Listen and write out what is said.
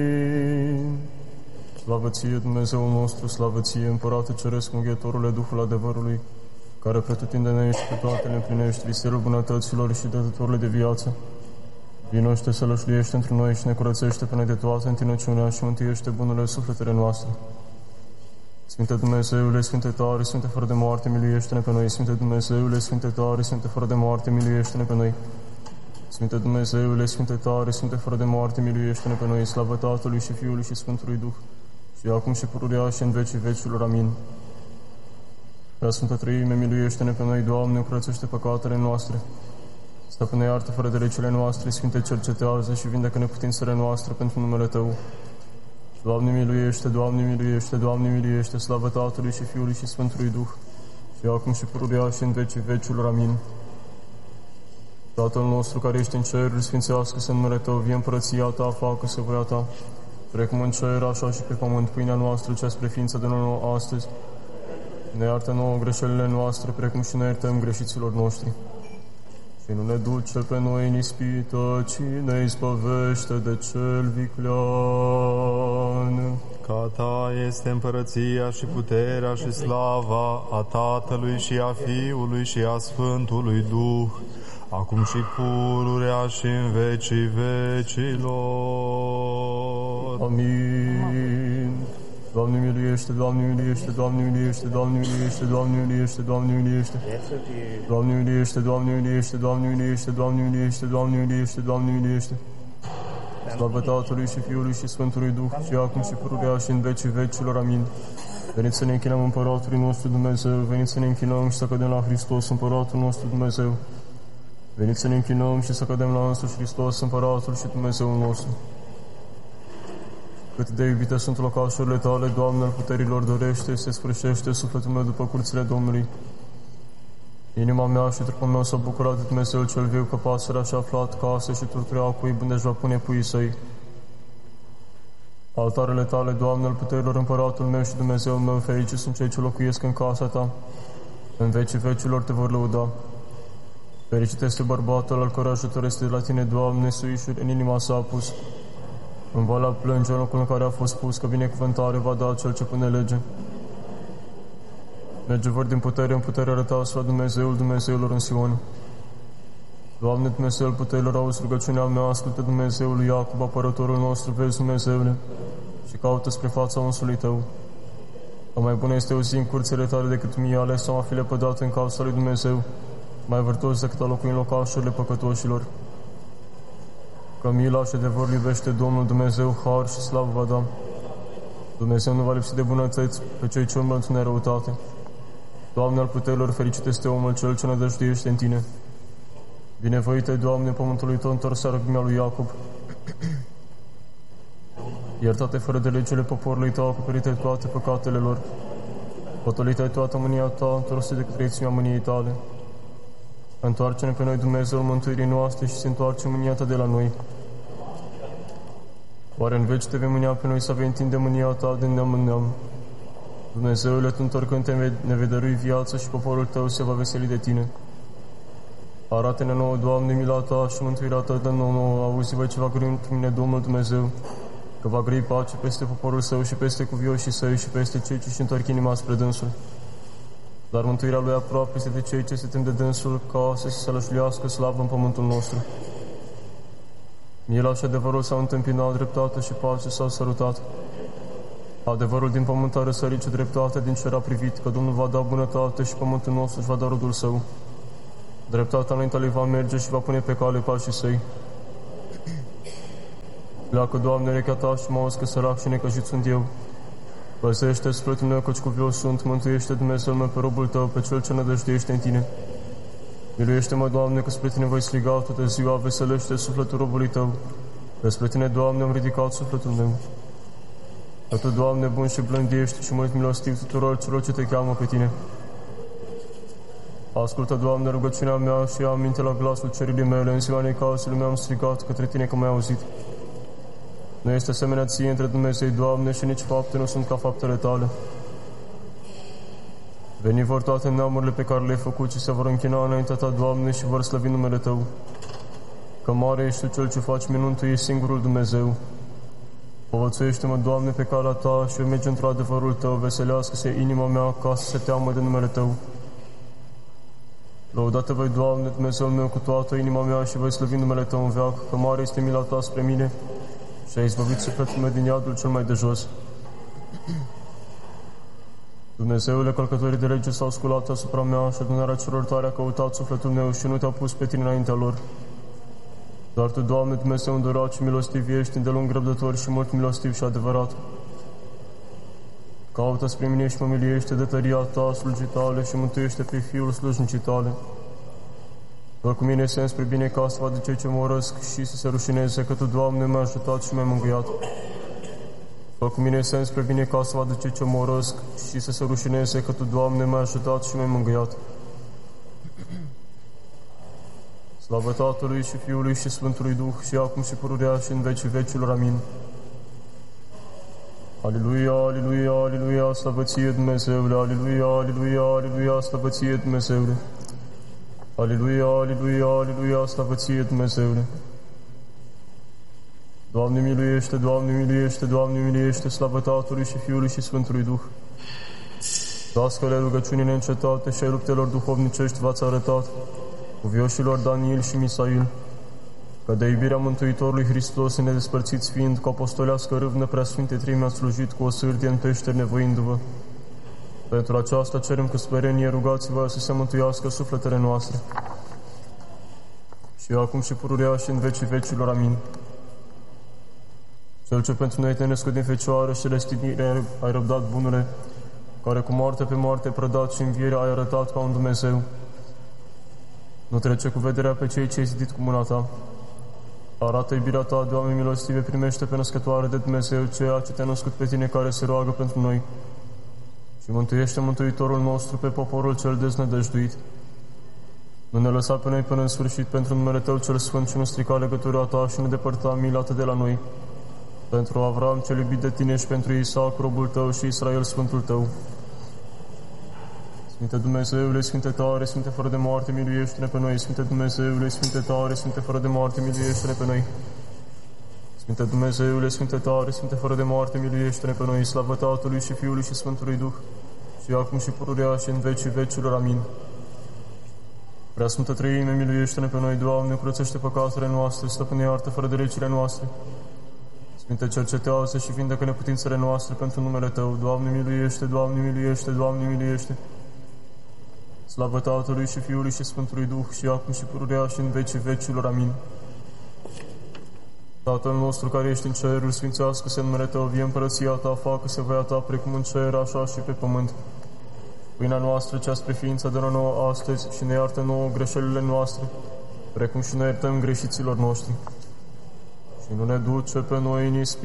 Slavă ție, Dumnezeul nostru, slavă ție, Împărate Ceresc, Înghietorule, Duhul adevărului, care pretutindene ești pe toate le împlinești, viselul bunătăților și dătătorile de viață. Vinoște să lășluiește într noi și ne curățește până de toată întinăciunea și mântuiește bunurile sufletele noastre. Sfinte Dumnezeule, Sfinte tare, Sfinte fără de moarte, miluiește-ne pe noi. Sfinte Dumnezeule, Sfinte tare, Sfinte fără de moarte, miluiește-ne pe noi. Sfinte Dumnezeule, Sfinte tare, Sfinte fără de moarte, miluiește-ne pe noi. Slavă Tatălui și Fiului și Sfântului Duh, și acum și pururea și în vecii vecilor. Amin. Prea Sfântă Treime, miluiește-ne pe noi, Doamne, curățește păcatele noastre. Stăpâne, iartă fără de legile noastre, Sfinte, cercetează și vindecă neputințele noastre pentru numele Tău. Doamne miluiește, Doamne miluiește, Doamne miluiește, slavă Tatălui și Fiului și Sfântului Duh, și acum și pururea și în vecii vecilor. Amin. Tatăl nostru care ești în ceruri, sfințească-se numele Tău, vie împărăția Ta, facă-se voia Ta, precum în cer, așa și pe pământ. Pâinea noastră, cea spre ființă de nouă astăzi. Ne iartă nouă greșelile noastre, precum și ne iertăm greșiților noștri. Și nu ne duce pe noi în ispită, ci ne izbăvește de cel viclean. Ca Ta este împărăția și puterea și slava a Tatălui și a Fiului și a Sfântului Duh, acum și pururea și în vecii vecilor. Amin. Doamne miluiește, Doamne miluiește, Doamne miluiește, Doamne miluiește, Doamne miluiește, Doamne miluiește. Doamne miluiește, Doamne miluiește, Doamne miluiește, Doamne miluiește, Doamne miluiește, Doamne miluiește. Slavă Tatălui și Fiului și Sfântului Duh, și acum și pururea și în vecii vecilor. Amin. Veniți să ne închinăm Împăratului nostru Dumnezeu, veniți să ne închinăm și să cădem la Hristos, Împăratul nostru Dumnezeu. Veniți să ne închinăm și să cădem la însuși Hristos, Împăratul și Dumnezeul nostru. Cât de iubite sunt locașurile Tale, Doamne, al puterilor dorește, se sfârșește sufletul meu după curțile Domnului. Inima mea și trupul meu s-au bucurat de Dumnezeu cel viu, că pasărea și-a aflat casă și turturea cuib unde își va pune puii săi. Altarele Tale, Doamne, al puterilor, Împăratul meu și Dumnezeul meu, fericiți sunt cei ce locuiesc în casa Ta. În vecii vecilor Te vor lăuda. Fericit este bărbatul al cărui ajutor este de la Tine, Doamne, suișuri în inima sa a pus. În valea plânge, în locul în care a fost pus, că binecuvântare va da cel ce pune lege. Merge vor din putere în putere, arătați la Dumnezeul Dumnezeilor în Sion. Doamne, Dumnezeul puterilor, auzi rugăciunea mea, ascultă Dumnezeul lui Iacob, apărătorul nostru, vezi, Dumnezeule, și caută spre fața unsului Tău. Că mai bună este o zi în curțile Tale decât mie, ales să mă fi lepădat în casa lui Dumnezeu, mai vârtos decât a locui în locașurile păcătoșilor. Că mila și adevărul iubește Domnul Dumnezeu, har și slavă va da. Dumnezeu nu va lipsi de bunătăți pe cei ce umblă în răutate. Doamne al puterilor, fericit este omul cel ce nădăjduiește în Tine. Binevoite, Doamne, pământului Tău, întoarse rugimea lui Iacob. Iertate fără de legile poporului Tău, acoperite toate păcatele lor. Potolită toată mânia Ta, întoarse de către ițimea mâniei Tale. Întoarce-ne pe noi, Dumnezeul mântuirii noastre, și se întoarce mânia Ta de la noi. Oare în veci Te vei mânia pe noi, să vei întinde mânia Ta de neam în neam? Dumnezeule, Tu întorcând-Te ne vei dărui viață și poporul Tău se va veseli de Tine. Arată-ne nouă, Doamne, mila Ta și mântuirea Ta dă nouă. Auzi-vă ce va grăi într mine Domnul Dumnezeu, că va grăi pace peste poporul Său și peste cuvioșii Săi și peste cei ce își întorc inima spre Dânsul. Dar mântuirea Lui aproape este de cei ce se tem de Dânsul, ca să se sălășluiască slavă în pământul nostru. Mila și adevărul s-au întâmpinat, dreptate și pace s-au sărutat. Adevărul din pământ a răsărit, ce dreptate din cer a privit, că Domnul va da bunătate și pământul nostru își va da rodul Său. Dreptatea înaintea Lui va merge și va pune pe cale pașii Săi. Pleacă, Doamne, urechea Ta și mă auzi că sărac și necăjit sunt eu. Păzește sufletul meu, căci cuvios sunt, mântuiește, Dumnezeul meu, pe robul Tău, pe cel ce nădăjduiește în Tine. Miluiește-mă, Doamne, că spre Tine voi striga toată ziua, veselește sufletul robului Tău. Despre Tine, Doamne, am ridicat sufletul meu. Că Tu, Doamne, bun și blând ești și mult milostiv tuturor celor ce Te cheamă pe Tine. Ascultă, Doamne, rugăciunea mea și ia aminte la glasul cerii mele. În ziua necazului meu am strigat către Tine, că m-ai auzit. Nu este asemenea Ție între Dumnezei, Doamne, și nici fapte nu sunt ca faptele Tale. Veni vor toate neamurile pe care le-ai făcut și se vor închina înaintea Ta, Doamne, și vor slăvi numele Tău. Că mare ești Tu cel ce faci minuni, Tu ești singurul Dumnezeu. Povățuiește-mă, Doamne, pe calea Ta și eu merge într adevărul Tău, veselească-se inima mea ca să se teamă de numele Tău. Lăudate voi, Doamne, Dumnezeul meu, cu toată inima mea și voi slăvi numele Tău în veac, că mare este mila Ta spre mine și ai izbăvit sufletul meu din iadul cel mai de jos. Dumnezeule, călcătorii de lege s-au sculat asupra mea și adunarea celor tare a căutat sufletul meu și nu te-a pus pe Tine înaintea lor. Dar Tu, Doamne, Dumnezeu îndurat și milostiv ești, îndelung răbdător și mult milostiv și adevărat. Caută spre mine și mă miliește de tăria Ta, slujii Tale, și mântuiește pe Fiul slujnicii Tale. Fă cu mine sens spre bine ca să vadă cei ce mă urăsc și să se rușineze, că Tu, Doamne, m-ai ajutat și m-ai mângâiat. Fă cu mine sens spre bine ca să vadă cei ce mă urăsc și să se rușineze, că Tu, Doamne, m-ai ajutat și m-ai mângâiat. Slavă Tatălui și Fiului și Sfântului Duh, și acum și pururea și în vecii vecilor. Amin. Aleluia, aleluia, aleluia, slavă Ție, Dumnezeule, aleluia, aleluia, aleluia, slavă Ție, Dumnezeule. Aleluia, aleluia, aleluia, slavă Ție, Dumnezeule. Doamne miluiește, Doamne miluiește, Doamne miluiește, slavă Tatălui și Fiului și Sfântului Duh. Dascăle rugăciunii neîncetate și ai luptelor duhovnicești v-ați arătat, cuvioșilor Daniel și Misail, că de iubirea Mântuitorului Hristos nedespărțiți fiind, cu apostolească râvnă preasfinte Treime ați slujit cu o sârdie în peșteri nevoindu-vă. Pentru aceasta cerem cu smerenie, rugați-vă să se mântuiască sufletele noastre. Și acum și pururea și în vecii vecilor. Amin. Cel ce pentru noi te-ai născut din Fecioară și celestinire ai răbdat bunule, care cu moarte pe moarte prădat și învierea ai arătat ca un Dumnezeu. Nu trece cu vederea pe cei ce ai zidit cu mâna Ta. Arată iubirea Ta, Doamne milostive, primește pe născătoare de Dumnezeu ceea ce Te-a născut pe Tine care se roagă pentru noi. Și mântuiește Mântuitorul nostru pe poporul cel deznădăjduit. Nu ne lăsa pe noi până în sfârșit pentru numele Tău cel Sfânt și nu strica legătura Ta și nu depărta mila Ta de la noi. Pentru Avram cel iubit de Tine și pentru Isaac, robul Tău, și Israel, Sfântul Tău. Sfinte Dumnezeule, Sfinte tare, Sfinte fără de moarte, miluiește-ne pe noi. Sfinte Dumnezeule, Sfinte tare, Sfinte fără de moarte, miluiește-ne pe noi. Sfinte Dumnezeule, Sfinte tare, Sfinte fără de moarte, miluiește-ne pe noi. Slavă Tatălui și Fiului și Sfântului Duh, și acum și pururea și în vecii vecilor. Amin. Prea Sfântă Treime, miluiește-ne pe noi, Doamne, curățește păcatele noastre, stăpâne iartă fără de legile noastre. Sfinte, cercetează și vindecă neputințele noastre pentru numele Tău. Doamne miluiește, Doamne miluiește, Doamne miluiește. Slavă Tatălui și Fiului și Sfântului Duh, și acum și pururea și în vecii vecilor. Amin. Tatăl nostru care ești în ceruri, sfințească-se numele Tău, vie împărăția Ta, facă-se voia Ta, precum în cer, așa și pe pământ. Pâinea noastră, cea spre ființă, dă-ne nouă astăzi și ne iartă nouă greșelile noastre, precum și noi iertăm greșiților noștri. Și nu ne duce pe noi în ispită,